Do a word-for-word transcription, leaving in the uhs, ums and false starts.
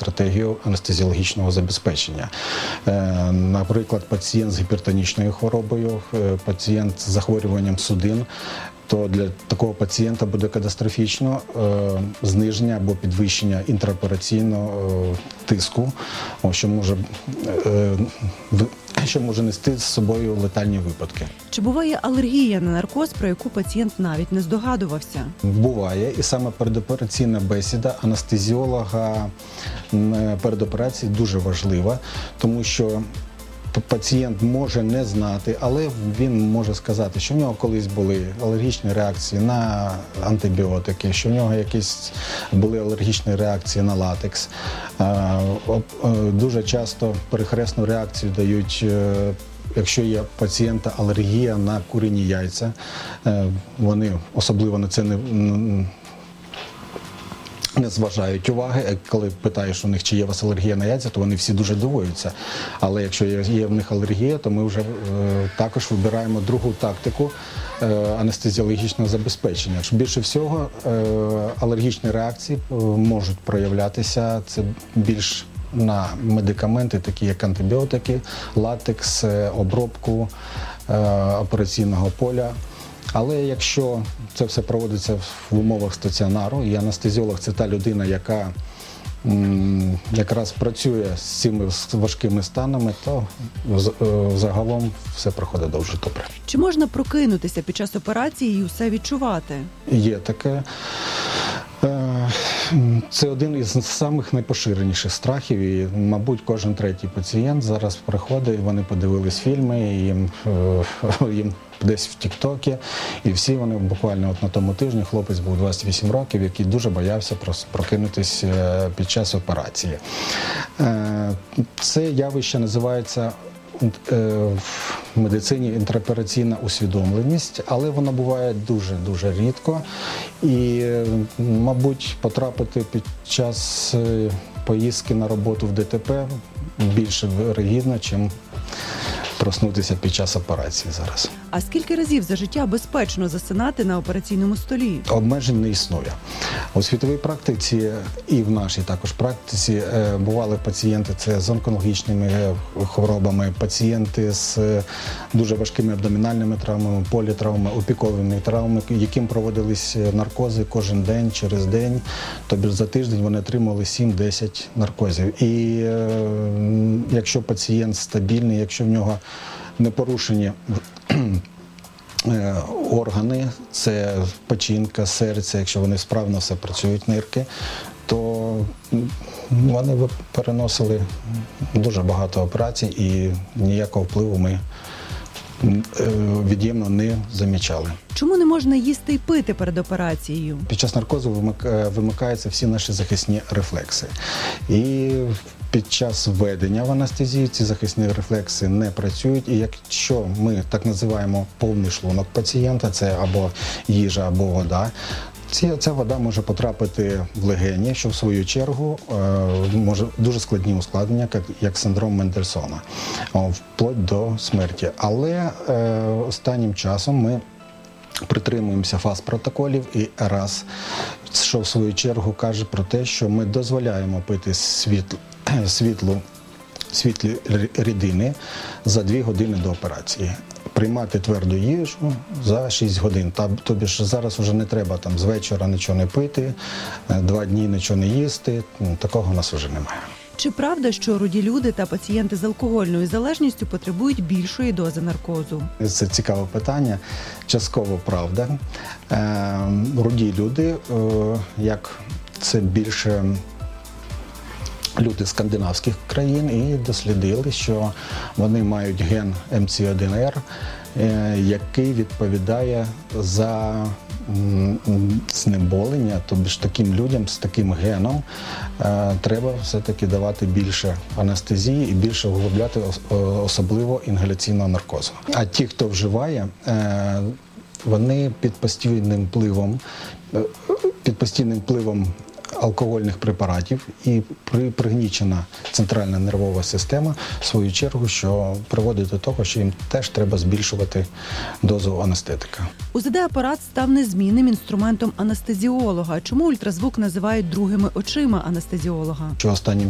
стратегію анестезіологічного забезпечення. Наприклад, пацієнт з гіпертонічною хворобою, пацієнт з захворюванням судин, то для такого пацієнта буде катастрофічно е, зниження або підвищення інтраопераційного е, тиску, о, що може, е, в, що може нести з собою летальні випадки. Чи буває алергія на наркоз, про яку пацієнт навіть не здогадувався? Буває, і саме передопераційна бесіда анестезіолога перед операцією дуже важлива, тому що пацієнт може не знати, але він може сказати, що в нього колись були алергічні реакції на антибіотики, що в нього якісь були алергічні реакції на латекс. Дуже часто перехресну реакцію дають, якщо є у пацієнта алергія на курені яйця. Вони особливо на це не не зважають уваги. Коли питаєш у них, чи є у вас алергія на яйця, то вони всі дуже дивуються. Але якщо є в них алергія, то ми вже е, також вибираємо другу тактику е, анестезіологічного забезпечення. Більше всього е, алергічні реакції можуть проявлятися, це більш на медикаменти, такі як антибіотики, латекс, обробку е, операційного поля. Але якщо це все проводиться в умовах стаціонару, і анестезіолог – це та людина, яка м, якраз працює з цими важкими станами, то загалом все проходить дуже добре. Чи можна прокинутися під час операції і усе відчувати? Є таке. Це один із самих найпоширеніших страхів, і, мабуть, кожен третій пацієнт зараз приходить, вони подивились фільми, і їм, їм десь в тіктокі, і всі вони буквально от на тому тижні, хлопець був двадцять вісім років, який дуже боявся прокинутись під час операції. Це явище називається в медицині інтраопераційна усвідомленість, але вона буває дуже-дуже рідко. І, мабуть, потрапити під час поїздки на роботу в ДТП більше вірогідно, чим проснутися під час операції зараз. А скільки разів за життя безпечно засинати на операційному столі? Обмежень не існує. У світовій практиці і в нашій також практиці бували пацієнти це з онкологічними хворобами, пацієнти з дуже важкими абдомінальними травмами, політравмами, опіковими травмами, яким проводились наркози кожен день, через день. Тобто за тиждень вони отримували сім-десять наркозів. І якщо пацієнт стабільний, якщо в нього не порушені органи, це печінка, серце, якщо вони справно все працюють, нирки, то вони переносили дуже багато операцій і ніякого впливу ми від'ємно не замічали. Чому не можна їсти і пити перед операцією? Під час наркозу вимикаються всі наші захисні рефлекси. І під час введення в анестезію ці захисні рефлекси не працюють, і якщо ми так називаємо повний шлунок пацієнта, це або їжа, або вода, ця вода може потрапити в легені, що в свою чергу може дуже складні ускладнення, як синдром Мендельсона, вплоть до смерті. Але останнім часом ми притримуємося фаз-протоколів і ЕРАС, що в свою чергу каже про те, що ми дозволяємо пити світло, світлу, світлі рідини за дві години до операції. Приймати тверду їжу за шість годин. Тобі ж зараз вже не треба там з вечора нічого не пити, два дні нічого не їсти. Такого у нас вже немає. Чи правда, що руді люди та пацієнти з алкогольною залежністю потребують більшої дози наркозу? Це цікаве питання. Частково правда. Руді люди, як це більше люди скандинавських країн, і дослідили, що вони мають ген ем ці один ар, який відповідає за знеболення, тобто ж таким людям з таким геном е, треба все-таки давати більше анестезії і більше виробляти особливо інгаляційного наркозу. А ті, хто вживає, е, вони під постійним впливом, під постійним впливом алкогольних препаратів і пригнічена центральна нервова система, в свою чергу, що приводить до того, що їм теж треба збільшувати дозу анестетика. у зет де-апарат став незмінним інструментом анестезіолога. Чому ультразвук називають другими очима анестезіолога? Що останнім